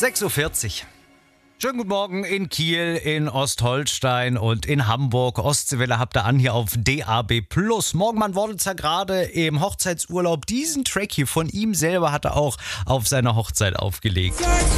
6:40 Uhr. Schönen guten Morgen in Kiel, in Ostholstein und in Hamburg. Ostseewelle habt ihr an hier auf DAB+. Morgenmann Worditzer gerade im Hochzeitsurlaub. Diesen Track hier von ihm selber hat er auch auf seiner Hochzeit aufgelegt.